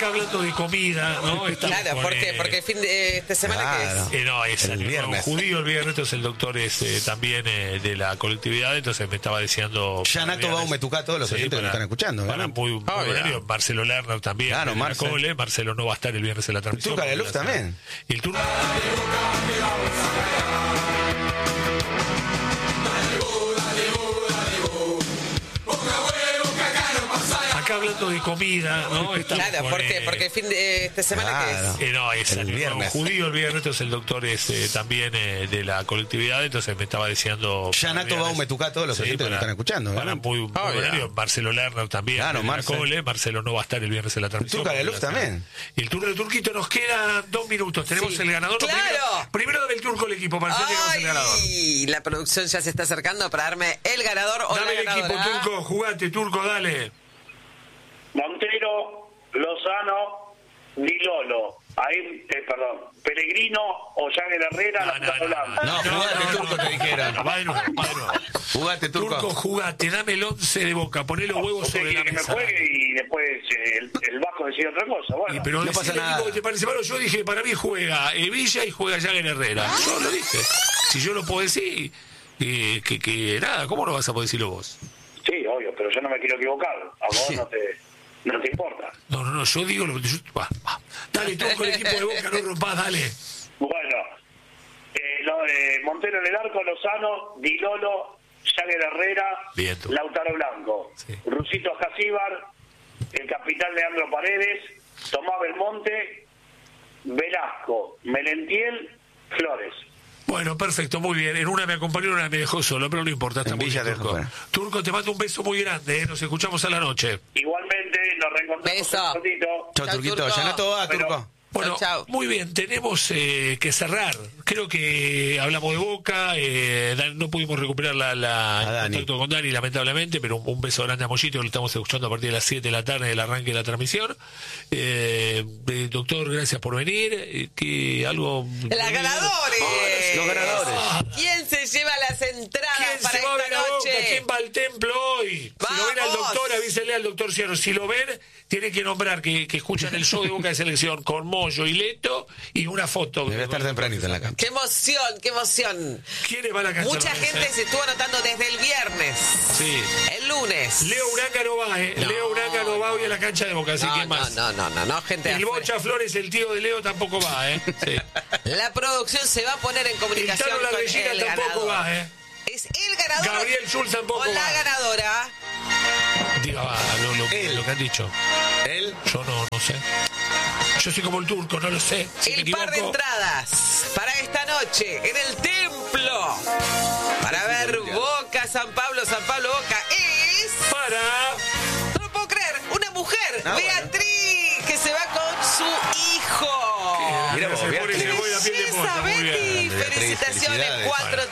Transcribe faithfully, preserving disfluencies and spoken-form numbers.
Acá hablando de comida, ¿no? Estamos Claro, con, ¿por qué? eh, Porque fin de esta semana Claro. que es. Eh, no, es El el viernes. judío el viernes, entonces el doctor es eh, también eh, de la colectividad, entonces me estaba diciendo... Yanato Baumetucá, todos los Sí, oyentes que para- lo están escuchando, para ¿no? muy, muy Oh, buen yeah. horario. Marcelo Lerner también, Claro, de la Marcel. Cole. Marcelo no va a estar el viernes en la transmisión. Turco Agaluf porque la- también. Y el turco... Acá hablando de comida, ¿no? Estamos Claro, con, ¿por qué? eh, Porque fin de esta semana Claro. que es. Eh, no, es El el viernes. judío el viernes, entonces el doctor es eh, también eh, de la colectividad, entonces me estaba diciendo... Yanato Baumetucá, todos los Sí, oyentes que lo para- están escuchando, para ¿no? muy, muy Oh, buen yeah. horario. Marcelo Lerner también, Claro, de la Marcel. Cole. Marcelo no va a estar el viernes en la transmisión. Turco Agaluf porque la- también. Y el turno de Turquito nos quedan dos minutos. Tenemos Sí. el ganador. ¡Claro! Primero, primero dame el turco al equipo para decir que tenemos el ganador. Ay, la producción ya se está acercando para darme el ganador o Dame la el equipo, ganadora. Turco. Jugate, Turco, dale. Montero, Lozano, Di Lolo. Ahí, eh, perdón, Pellegrino o Jagger Herrera, la Plaza Blanca. No, jugate, Turco, te dijeron. Va de nuevo, va de nuevo. Jugate, Turco, Turco. jugate, dame el once de Boca, poné los huevos Usted sobre la quiere que me mesa. juegue y después eh, el, el Vasco decide otra cosa. Y, Bueno, pero No decí pasa el equipo nada. que te parece malo. Yo dije, para mí juega Evilla y juega Jagger Herrera. Yo lo dije. Si yo lo puedo decir, eh, que, que nada, ¿cómo no vas a poder decirlo vos? sí, obvio, pero yo no me quiero equivocar. A vos no te, no te importa. No, no, no, yo digo lo que yo... Va, va. Dale, tú con el equipo de Boca, no rompas, dale. Bueno, eh, lo, eh, Montero en el arco, Lozano, Di Lolo, Jagger Herrera, Bien, tú. Lautaro Blanco, Sí. Rusito Jasíbar, el capitán Leandro Paredes, Tomás Belmonte, Velasco, Melentiel, Flores. Bueno, perfecto, muy bien. En una me acompañó, en una me dejó solo, pero no importa, está En muy Villa bien, te Turco. dejó, Turco, te mando un beso muy grande, ¿eh? Nos escuchamos a la noche. Igualmente, nos reencontramos Beso. un ratito. Chau, Chau, Turquito. Turco. Yanato va, Pero- Turco. Bueno, Chau, chau. muy bien, tenemos eh, que cerrar. Creo que hablamos de Boca, eh, Dan- no pudimos recuperar la, la A el Dani. contacto con Dani, lamentablemente, pero un, un beso grande a Mollito, que lo estamos escuchando a partir de las siete de la tarde del arranque de la transmisión. Eh, eh, doctor, gracias por venir. Eh, que algo... ¡La ganadores! Los ganadores. ¿Quién se lleva las entradas ¿Quién para se va a ver esta a Boca? noche? ¿Quién va al templo hoy? Si lo ven al ¡Vamos! doctor, avísenle al doctor Ciano. Si lo ven, tienen que nombrar que, que escuchan el show de Boca de Selección con Moyo y Leto y una foto. Debe estar tempranito en la cama. ¡Qué emoción, qué emoción! ¿Quiénes van a cantar? Mucha gente se estuvo anotando desde el viernes, Sí. el lunes. Leo Uranga no va, ¿eh? No. Leo Uranga no va hoy a la cancha de Boca, así no, que más. no, no, no, no, no, gente. El afuera. Bocha Flores, el tío de Leo, tampoco va, ¿eh? Sí. La producción se va a poner en El comunicación Tano La con Regina el tampoco ganador. va, ¿eh? Es el ganador Gabriel Schulz tampoco o la va. ganadora. Diga, va, lo, lo- Él. lo que han dicho. Él. Yo no, no sé. Yo soy como el turco, no lo sé. Si me El par de equivoco, entradas para esta noche en el templo para ver Boca, San Pablo, San Pablo, Boca es... para... No lo puedo creer, una mujer, Ah, bueno. Beatriz, que se va con su hijo. Mira vos, Se pone- Beatriz. se pone la piel de Belleza, pollo, muy bien. Betty. Beatriz, Felicitaciones, felicidades. cuatro